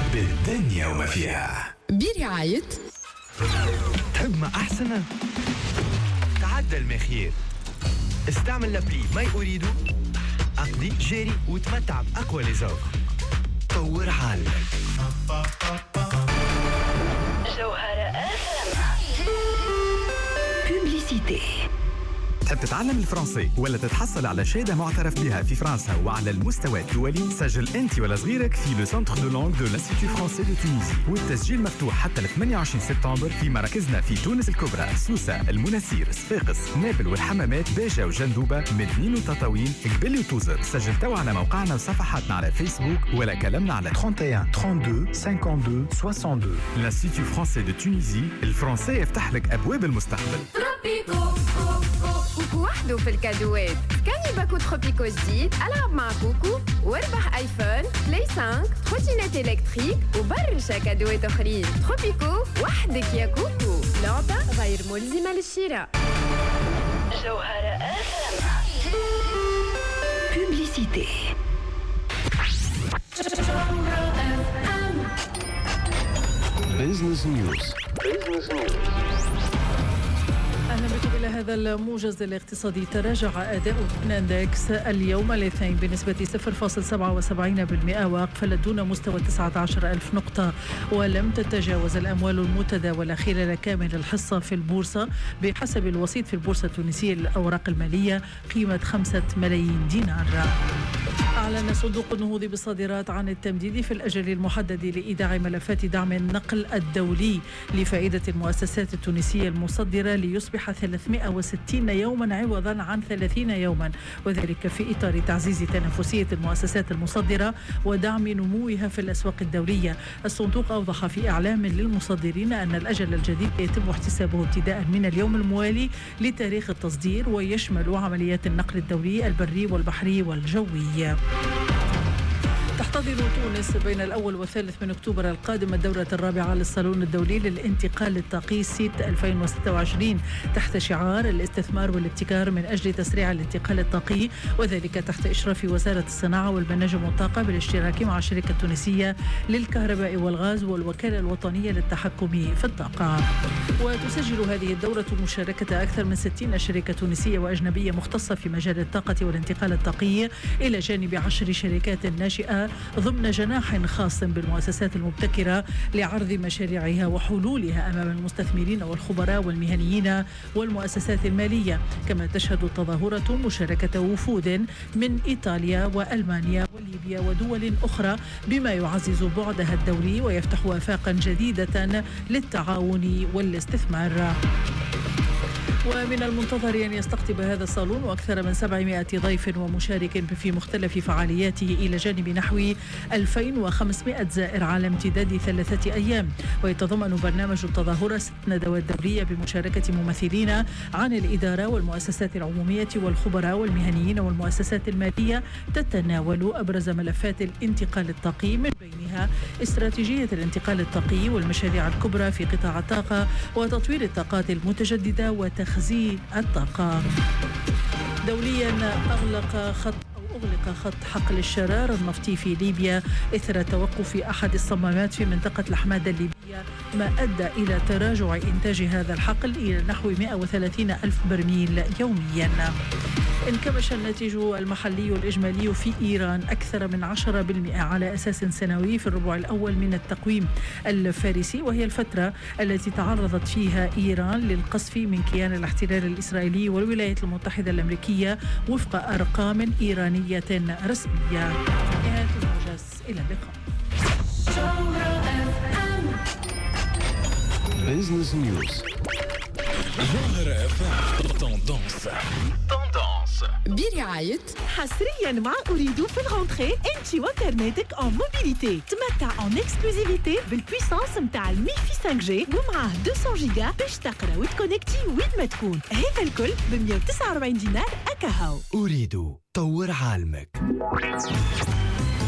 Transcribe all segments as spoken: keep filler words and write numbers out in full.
بالدنيا وما فيها. برعاية تحب ما أحسن؟ تعدى المخير، استعمل لابلي ماي أريد، أقضي جيري وتمتع بأقوى ليزوف. طور حالك. جوهرة أفهم. بوبليسيتي. تحب تتعلم الفرنسي ولا تتحصل على شهادة معترف بها في فرنسا وعلى المستوى الدولي؟ سجل أنت ولا صغيرك في لو سنتر دو لونغ دو l'Institut Français de Tunisie، والتسجيل مفتوح حتى ل ثمانية وعشرين سبتمبر في مراكزنا في تونس الكبرى، سوسة، المناسير، صفاقس، نابل والحمامات، باجة وجندوبة، مدنين وتطاوين، قبل وتوزر. سجل توا على موقعنا وصفحاتنا على فيسبوك ولا كلمنا على واحد وثلاثين اثنين وثلاثين خمسة وخمسين اثنين وستين. l'Institut Français de Tunisie، الفرنسي يفتح لك أبواب المستقبل. كوكو وحده في الكادوات. سكاني باكو تروبيكو جديد، ألعب مع كوكو واربح آيفون، بلاي خمسة، تروتينات إلكتريك وبرشا كادوات أخرين. تروبيكو وحدك يا كوكو، لعبة غير ملزمة للشراء. جوهرة أفهم. بوبليسيتي. بيزنس نيوز. بيزنس نيوز. أهلا بكم إلى هذا الموجز الاقتصادي. تراجع أداء الإندكس اليوم الاثنين بنسبة صفر فاصلة سبعة وسبعين بالمئة وأقفل دون مستوى تسعة عشر ألف نقطة، ولم تتجاوز الأموال المتداولة خلال كامل الحصة في البورصة بحسب الوسيط في البورصة التونسية للأوراق المالية قيمة خمسة ملايين دينار. أعلن صندوق النهوض بالصادرات عن التمديد في الأجل المحدد لإيداع ملفات دعم النقل الدولي لفائدة المؤسسات التونسية المصدرة ليصبح ثلاثمئة وستين يوما عوضا عن ثلاثين يوما، وذلك في إطار تعزيز تنافسية المؤسسات المصدرة ودعم نموها في الأسواق الدولية. الصندوق أوضح في إعلام للمصدرين أن الأجل الجديد يتم احتسابه ابتداء من اليوم الموالي لتاريخ التصدير، ويشمل عمليات النقل الدولي البري والبحري والجوي. تحتضن تونس بين الأول والثالث من أكتوبر القادم الدورة الرابعة للصالون الدولي للانتقال الطاقي سيت ألفين وستة وعشرين تحت شعار الاستثمار والابتكار من أجل تسريع الانتقال الطاقي، وذلك تحت إشراف وزارة الصناعة والمناجم والطاقة بالاشتراك مع الشركة التونسية للكهرباء والغاز والوكالة الوطنية للتحكم في الطاقة. وتسجل هذه الدورة مشاركة أكثر من ستين شركة تونسية وأجنبية مختصة في مجال الطاقة والانتقال الطاقي إلى جانب عشر شركات ناشئة ضمن جناح خاص بالمؤسسات المبتكرة لعرض مشاريعها وحلولها أمام المستثمرين والخبراء والمهنيين والمؤسسات المالية. كما تشهد التظاهرة مشاركة وفود من إيطاليا وألمانيا وليبيا ودول أخرى بما يعزز بعدها الدولي ويفتح آفاقا جديدة للتعاون والاستثمار. ومن المنتظر أن يستقطب هذا الصالون وأكثر من سبعمائة ضيف ومشارك في مختلف فعالياته إلى جانب نحو ألفين وخمسمائة زائر على امتداد ثلاثة أيام. ويتضمن برنامج التظاهرة ست ندوات دورية بمشاركة ممثلين عن الإدارة والمؤسسات العمومية والخبراء والمهنيين والمؤسسات المالية تتناول أبرز ملفات الانتقال الطاقي، من بينها استراتيجية الانتقال الطاقي والمشاريع الكبرى في قطاع الطاقة وتطوير الطاقات المتجددة وتخزين الطاقة. دوليا أغلق خط أغلق خط حقل الشرار النفطي في ليبيا إثر توقف أحد الصمامات في منطقة الحمادة الليبية، ما أدى إلى تراجع إنتاج هذا الحقل إلى نحو مئة وثلاثين ألف برميل يوميا. انكمش الناتج المحلي الإجمالي في إيران أكثر من عشرة بالمئة على أساس سنوي في الربع الأول من التقويم الفارسي، وهي الفترة التي تعرضت فيها إيران للقصف من كيان الاحتلال الإسرائيلي والولايات المتحدة الأمريكية وفق أرقام إيرانية رسمية. نهاية الموجز، إلى اللقاء. بيزنس نيوز. جوهرة أفهم. توندونس. توندونس. برعاية حصريا مع أريد في الغونتري انت وانترنتك en موبيليتي. تمتع en اكسكلوزيفيتي بالبويسانس متاع الميفي خمسة جي ومعاه مئتين جيجا باش تقرا وتكونكتي وين ما تكون. هذا الكل ب مئة وتسعة وأربعين دينار أكاهو. أريد طور عالمك.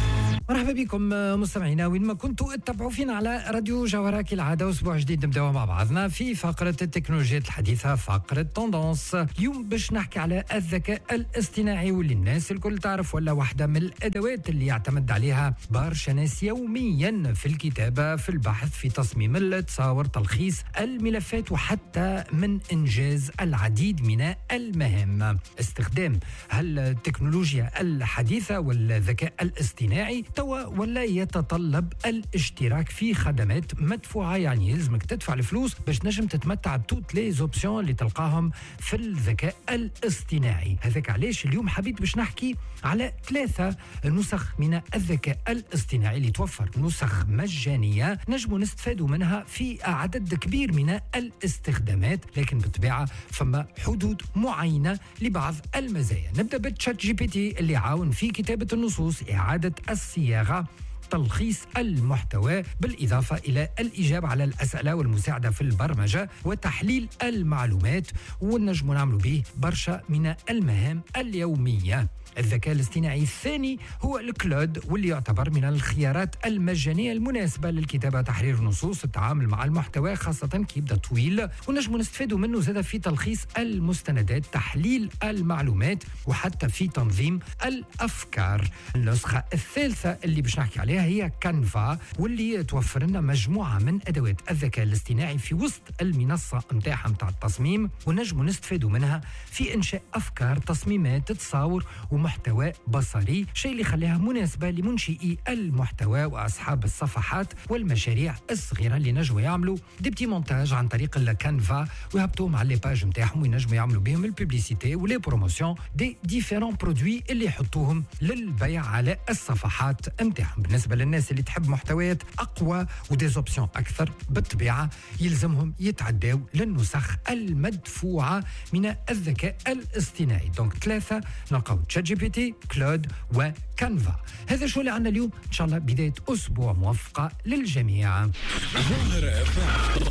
مرحبا بكم مستمعينا وين ما كنتوا اتبعوا فينا على راديو جوهرة كالعادة. أسبوع جديد نبداو مع بعضنا في فقرة التكنولوجيات الحديثة، فقرة توندونس. اليوم باش نحكي على الذكاء الاصطناعي واللي الناس الكل تعرف، ولا واحدة من الأدوات اللي يعتمد عليها برشا ناس يوميا في الكتابة، في البحث، في تصميم التصاور، تلخيص الملفات، وحتى من إنجاز العديد من المهام. استخدام هالتكنولوجيا الحديثة والذكاء الاصطناعي توا ولا يتطلب الاشتراك في خدمات مدفوعة، يعني يلزمك تدفع الفلوس باش نجم تتمتع بتوت لي زوبسيون اللي تلقاهم في الذكاء الاصطناعي. هذاك علاش اليوم حبيت باش نحكي على ثلاثة نسخ من الذكاء الاصطناعي اللي توفر نسخ مجانية نجموا نستفادوا منها في عدد كبير من الاستخدامات، لكن بالطبيعة فما حدود معينة لبعض المزايا. نبدأ بالتشات جي بي تي اللي عاون في كتابة النصوص، إعادة الصياغة، تلخيص المحتوى، بالإضافة إلى الإجابة على الأسئلة والمساعدة في البرمجة وتحليل المعلومات، ونجم نعملوا به برشا من المهام اليومية. الذكاء الاصطناعي الثاني هو الكلود، واللي يعتبر من الخيارات المجانية المناسبة للكتابة، تحرير النصوص، التعامل مع المحتوى خاصة كي يبدا طويل، ونجم نستفادوا منه زاد في تلخيص المستندات، تحليل المعلومات، وحتى في تنظيم الأفكار. النسخة الثالثة اللي باش نحكي عليها هي كانفا، واللي توفر لنا مجموعة من أدوات الذكاء الاصطناعي في وسط المنصة متاعها متاع التصميم، ونجم نستفادوا منها في إنشاء أفكار، تصميمات، تصاور ومحتوى بصري، شيء اللي خليها مناسبة لمنشئي المحتوى وأصحاب الصفحات والمشاريع الصغيرة اللي نجموا يعملوا دي بتي مونتاج عن طريق الكانفا ويهبطوهم على لي باج نتاعهم، وينجموا يعملوا بهم الببليسيتي ولي بروموسيون دي ديفيرون برودوي اللي يحطوهم للبيع على الصفحات نتاعهم. بالنسبة للناس اللي تحب محتويات أقوى وديزوبسيون أكثر، بالطبيعة يلزمهم يتعداو للنسخ المدفوعة من الذكاء الاصطناعي. دونك ثلاثة نلقاو تشات جي بي تي، كلود وكانفا. هذا شو اللي عندنا اليوم، إن شاء الله بداية أسبوع موفقة للجميع. جوهرة اف ام